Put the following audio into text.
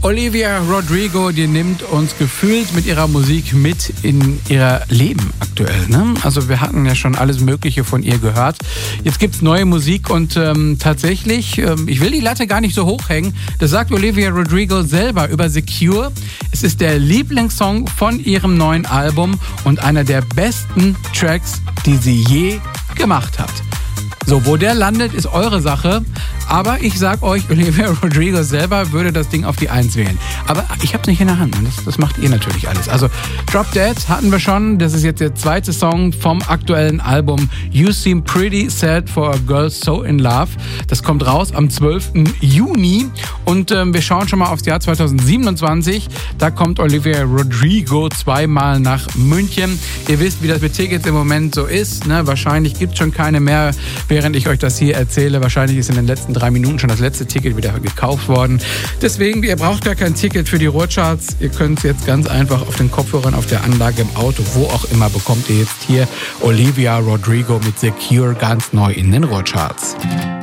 Olivia Rodrigo, die nimmt uns gefühlt mit ihrer Musik mit in ihr Leben aktuell. Ne? Also wir hatten ja schon alles Mögliche von ihr gehört. Jetzt gibt's neue Musik und tatsächlich, ich will die Latte gar nicht so hochhängen, das sagt Olivia Rodrigo selber über Secure. Es ist der Lieblingssong von ihrem neuen Album und einer der besten Tracks, die sie je gemacht hat. So, wo der landet, ist eure Sache. Aber ich sag euch, Olivia Rodrigo selber würde das Ding auf die 1 wählen. Aber ich hab's nicht in der Hand. Das macht ihr natürlich alles. Also Drop Dead hatten wir schon. Das ist jetzt der zweite Song vom aktuellen Album You Seem Pretty Sad for a Girl So in Love. Das kommt raus am 12. Juni. Und wir schauen schon mal aufs Jahr 2027. Da kommt Olivia Rodrigo zweimal nach München. Ihr wisst, wie das mit Tickets im Moment so ist. Ne? Wahrscheinlich gibt's schon keine mehr, während ich euch das hier erzähle. Wahrscheinlich ist in den letzten 3 Minuten schon das letzte Ticket wieder gekauft worden. Deswegen, ihr braucht gar kein Ticket für die Ruhrcharts. Ihr könnt es jetzt ganz einfach auf den Kopfhörern, auf der Anlage, im Auto, wo auch immer, bekommt ihr jetzt hier Olivia Rodrigo mit Secure ganz neu in den Ruhrcharts.